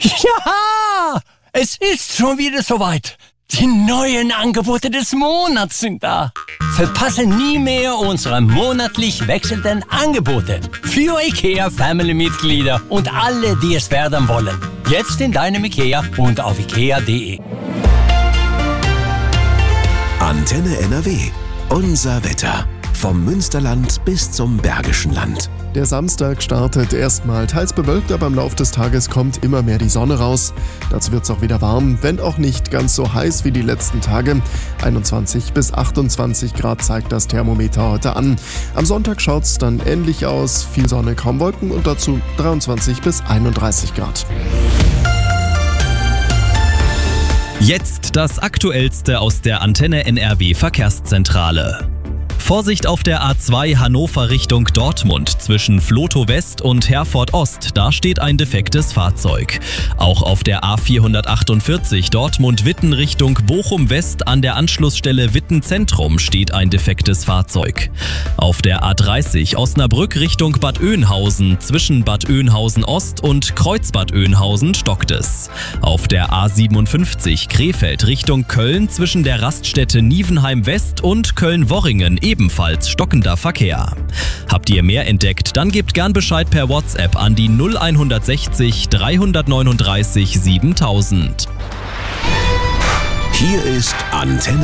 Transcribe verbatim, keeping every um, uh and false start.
Ja, es ist schon wieder soweit. Die neuen Angebote des Monats sind da. Verpasse nie mehr unsere monatlich wechselnden Angebote für IKEA-Family-Mitglieder und alle, die es werden wollen. Jetzt in deinem IKEA und auf ikea punkt de. Antenne N R W. Unser Wetter. Vom Münsterland bis zum Bergischen Land. Der Samstag startet erstmal teils bewölkt, aber im Laufe des Tages kommt immer mehr die Sonne raus. Dazu wird es auch wieder warm, wenn auch nicht ganz so heiß wie die letzten Tage. einundzwanzig bis achtundzwanzig Grad zeigt das Thermometer heute an. Am Sonntag schaut es dann ähnlich aus. Viel Sonne, kaum Wolken und dazu dreiundzwanzig bis einunddreißig Grad. Jetzt das Aktuellste aus der Antenne N R W Verkehrszentrale. Vorsicht auf der A zwei Hannover Richtung Dortmund zwischen Flotow West und Herford Ost, da steht ein defektes Fahrzeug. Auch auf der A vierhundertachtundvierzig Dortmund-Witten Richtung Bochum West an der Anschlussstelle Witten Zentrum steht ein defektes Fahrzeug. Auf der A dreißig Osnabrück Richtung Bad Oeynhausen zwischen Bad Oeynhausen Ost und Kreuzbad Oeynhausen stockt es. Auf der A siebenundfünfzig Krefeld Richtung Köln zwischen der Raststätte Nievenheim West und Köln-Worringen ebenfalls stockender Verkehr. Habt ihr mehr entdeckt, dann gebt gern Bescheid per WhatsApp an die null sechzig dreihundertneununddreißig siebentausend. Hier ist Antenne